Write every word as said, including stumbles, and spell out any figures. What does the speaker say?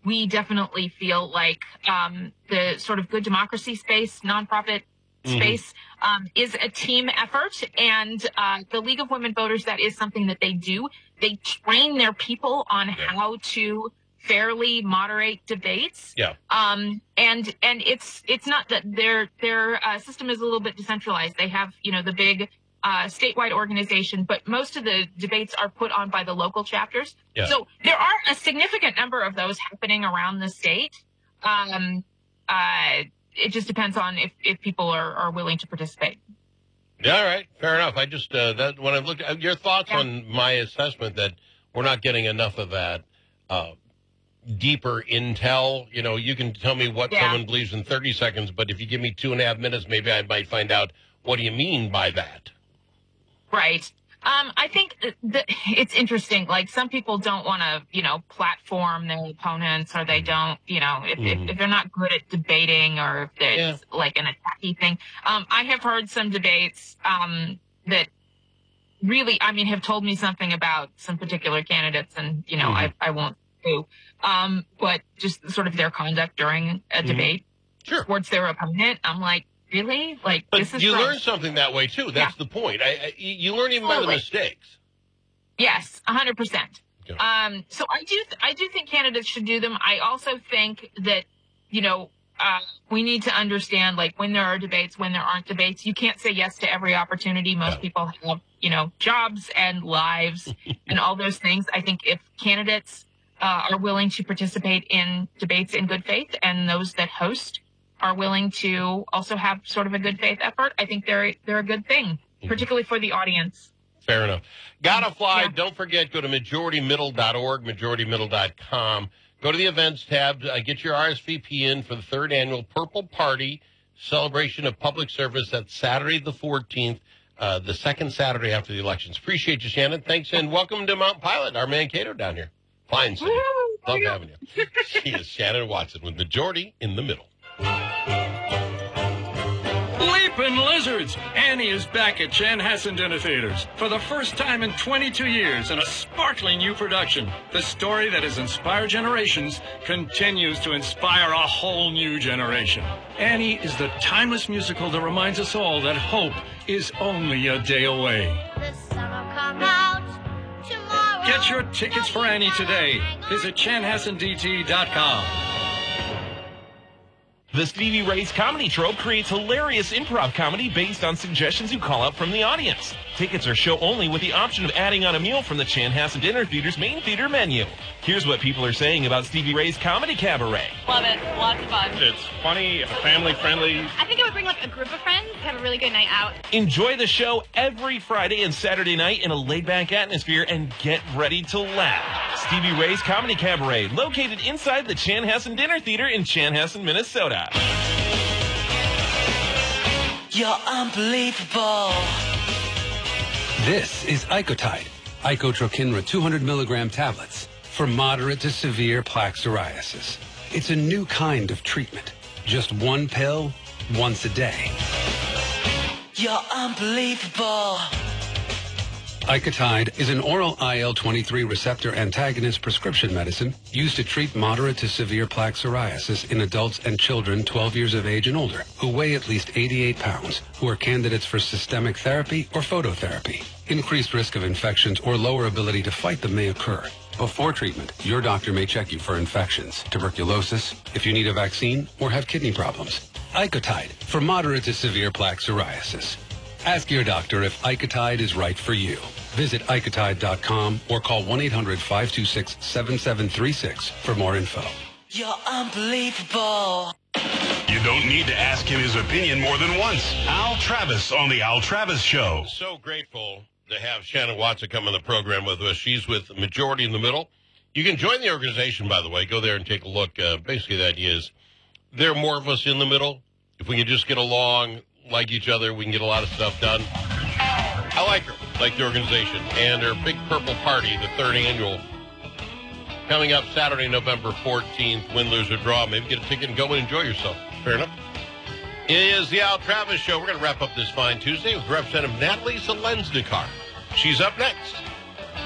we definitely feel like um, the sort of good democracy space, nonprofit mm-hmm. space, um, is a team effort. And uh, the League of Women Voters, that is something that they do. They train their people on yeah. how to fairly moderate debates. Yeah. Um, and and it's it's not that their their uh, system is a little bit decentralized. They have, you know, the big uh, statewide organization, but most of the debates are put on by the local chapters. Yeah. So there are a significant number of those happening around the state. Um, uh, it just depends on if, if people are, are willing to participate. Yeah, all right. Fair enough. I just, uh, that when I looked at your thoughts yeah. on my assessment that we're not getting enough of that, uh, deeper intel. You know, you can tell me what yeah. someone believes in thirty seconds, but if you give me two and a half minutes, maybe I might find out what do you mean by that. Right. Um, I think that it's interesting. Like, some people don't want to, you know, platform their opponents, or they don't, you know, if, mm-hmm. if, if they're not good at debating, or if it's yeah. like an attacky thing. Um, I have heard some debates um, that really, I mean, have told me something about some particular candidates, and, you know, mm-hmm. I, I won't do. Um, but just sort of their conduct during a mm-hmm. debate sure. towards their opponent. I'm like, really? Like, but this is you from- learn something that way too. That's yeah. the point. I, I, you learn even totally. by the mistakes. Yes, a hundred percent. Um, so I do, th- I do think candidates should do them. I also think that, you know, uh, we need to understand, like, when there are debates, when there aren't debates, you can't say yes to every opportunity. Most yeah. people have, you know, jobs and lives and all those things. I think if candidates uh, are willing to participate in debates in good faith, and those that host are willing to also have sort of a good faith effort, I think they're they're a good thing, particularly for the audience. Fair enough. Gotta fly. Yeah. Don't forget, go to majority middle dot org, majority middle dot com. Go to the events tab. Uh, get your R S V P in for the third annual Purple Party celebration of public service. That's Saturday the fourteenth, uh, the second Saturday after the elections. Appreciate you, Shannon. Thanks, and welcome to Mount Pilot, our Mankato down here. Fine city. Love having you. She is Shannon Watson with Majority in the Middle. Leapin' Lizards! Annie is back at Chanhassen Dinner Theaters for the first time in twenty-two years in a sparkling new production. The story that has inspired generations continues to inspire a whole new generation. Annie is the timeless musical that reminds us all that hope is only a day away. The sun will come out tomorrow. Get your tickets for Annie today. Visit chanhassen d t dot com. The Stevie Ray's Comedy Trope creates hilarious improv comedy based on suggestions you call out from the audience. Tickets are show only with the option of adding on a meal from the Chanhassen Dinner Theater's main theater menu. Here's what people are saying about Stevie Ray's Comedy Cabaret. Love it. Lots of fun. It's funny, it's family-friendly. I think it would bring like a group of friends to have a really good night out. Enjoy the show every Friday and Saturday night in a laid-back atmosphere and get ready to laugh. Stevie Ray's Comedy Cabaret, located inside the Chanhassen Dinner Theater in Chanhassen, Minnesota. You're unbelievable. This is Icotide, Icotrokinra two hundred milligram tablets for moderate to severe plaque psoriasis. It's a new kind of treatment. Just one pill, once a day. You're unbelievable. Icotide is an oral I L twenty-three receptor antagonist prescription medicine used to treat moderate to severe plaque psoriasis in adults and children twelve years of age and older who weigh at least eighty-eight pounds, who are candidates for systemic therapy or phototherapy. Increased risk of infections or lower ability to fight them may occur. Before treatment, your doctor may check you for infections, tuberculosis, if you need a vaccine, or have kidney problems. Icotide for moderate to severe plaque psoriasis. Ask your doctor if Icotide is right for you. Visit Icotide dot com or call one eight hundred five two six seven seven three six for more info. You're unbelievable. You don't need to ask him his opinion more than once. Al Travis on the Al Travis Show. So grateful to have Shannon Watson come on the program with us. She's with Majority in the Middle. You can join the organization, by the way. Go there and take a look. Uh, basically, the idea is there are more of us in the middle. If we can just get along, like each other, we can get a lot of stuff done. I like her, like the organization. And her big purple party, the third annual, coming up Saturday, November fourteenth. Win, lose, or draw. Maybe get a ticket and go and enjoy yourself. Fair enough. It is the Al Travis Show. We're going to wrap up this fine Tuesday with Representative Natalie Zelensnikar. She's up next.